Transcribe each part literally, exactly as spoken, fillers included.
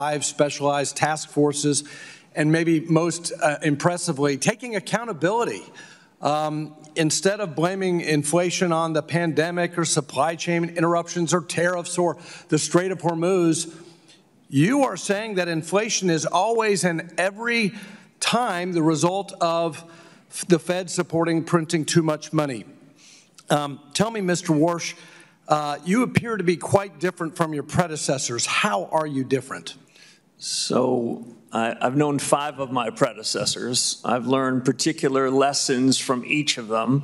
five specialized task forces, and maybe most uh, impressively, taking accountability. Um, instead of blaming inflation on the pandemic or supply chain interruptions or tariffs or the Strait of Hormuz, you are saying that inflation is always and every time the result of the Fed supporting printing too much money. Um, tell me, Mister Warsh, uh, you appear to be quite different from your predecessors. How are you different? So I, I've known five of my predecessors. I've learned particular lessons from each of them.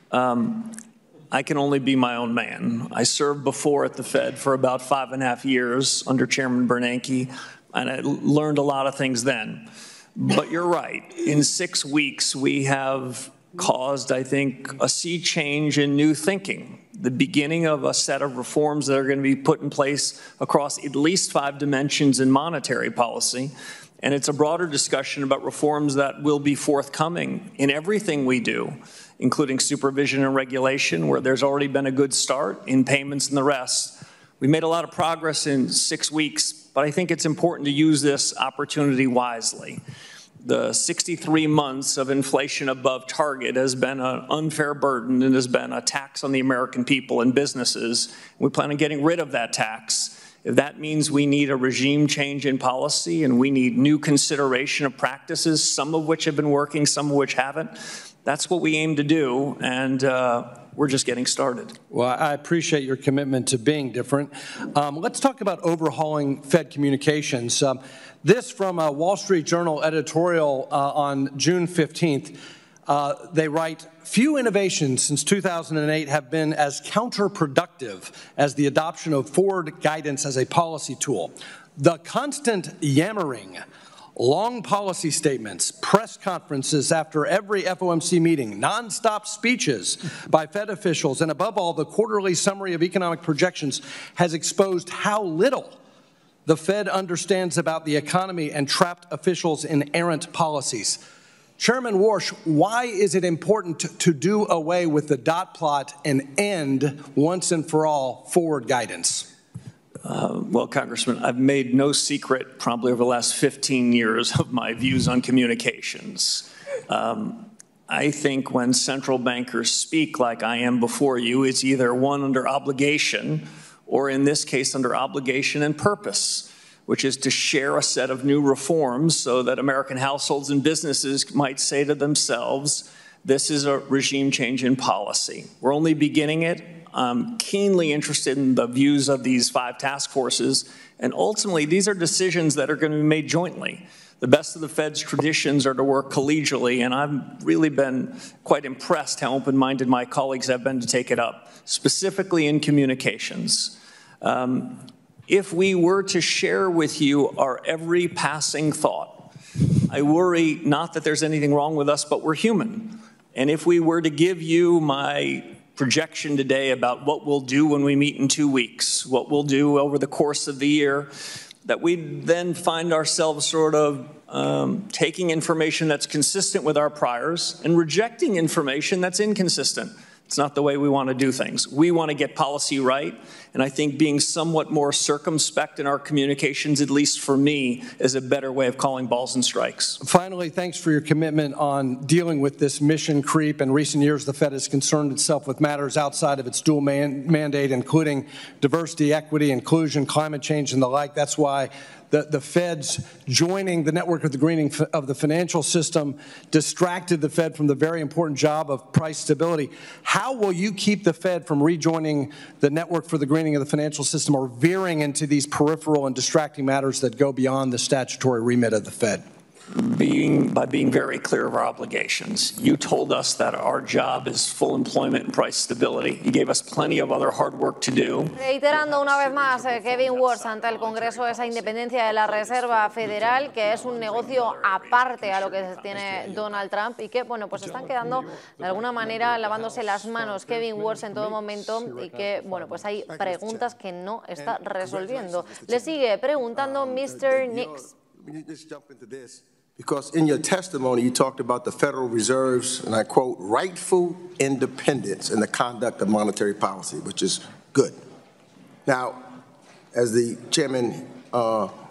Um, I can only be my own man. I served before at the Fed for about five and a half years under Chairman Bernanke, and I learned a lot of things then. But you're right. In six weeks, we have caused, I think, a sea change in new thinking, the beginning of a set of reforms that are going to be put in place across at least five dimensions in monetary policy. And it's a broader discussion about reforms that will be forthcoming in everything we do, including supervision and regulation, where there's already been a good start, in payments and the rest. We made a lot of progress in six weeks, but I think it's important to use this opportunity wisely. The sixty-three months of inflation above target has been an unfair burden and has been a tax on the American people and businesses. We plan on getting rid of that tax. If that means we need a regime change in policy and we need new consideration of practices, some of which have been working, some of which haven't, that's what we aim to do, and uh, we're just getting started. Well, I appreciate your commitment to being different. Um, let's talk about overhauling Fed communications. Um, this from a Wall Street Journal editorial uh, on June fifteenth. Uh, they write, few innovations since two thousand eight have been as counterproductive as the adoption of forward guidance as a policy tool. The constant yammering, long policy statements, press conferences after every F O M C meeting, nonstop speeches by Fed officials, and above all, the quarterly summary of economic projections has exposed how little the Fed understands about the economy and trapped officials in errant policies. Chairman Warsh, why is it important to, to do away with the dot plot and end, once and for all, forward guidance? Uh, well, Congressman, I've made no secret probably over the last fifteen years of my views on communications. Um, I think when central bankers speak like I am before you, it's either one under obligation or in this case under obligation and purpose, which is to share a set of new reforms so that American households and businesses might say to themselves, this is a regime change in policy. We're only beginning it. I'm keenly interested in the views of these five task forces, and ultimately these are decisions that are going to be made jointly. The best of the Fed's traditions are to work collegially, and I've really been quite impressed how open-minded my colleagues have been to take it up, specifically in communications. Um, if we were to share with you our every passing thought, I worry not that there's anything wrong with us, but we're human. And if we were to give you my projection today about what we'll do when we meet in two weeks, what we'll do over the course of the year, that we then find ourselves sort of um, taking information that's consistent with our priors and rejecting information that's inconsistent. It's not the way we want to do things. We want to get policy right, and I think being somewhat more circumspect in our communications, at least for me, is a better way of calling balls and strikes. Finally, thanks for your commitment on dealing with this mission creep. In recent years, the Fed has concerned itself with matters outside of its dual man mandate, including diversity, equity, inclusion, climate change, and the like. That's why The, the Fed's joining the network of the greening of the financial system distracted the Fed from the very important job of price stability. How will you keep the Fed from rejoining the network for the greening of the financial system or veering into these peripheral and distracting matters that go beyond the statutory remit of the Fed? Being, by being very clear of our obligations. You told us that our job is full employment and price stability. You gave us plenty of other hard work to do. Reiterando una vez más, eh, Kevin Warsh ante el Congreso esa independencia de la Reserva Federal, que es un negocio aparte a lo que tiene Donald Trump y que, bueno, pues están quedando de alguna manera lavándose las manos Kevin Warsh en todo momento y que, bueno, pues hay preguntas que no está resolviendo. Le sigue preguntando mister Nix. Because in your testimony, you talked about the Federal Reserve's, and I quote, rightful independence in the conduct of monetary policy, which is good. Now, as the chairman uh,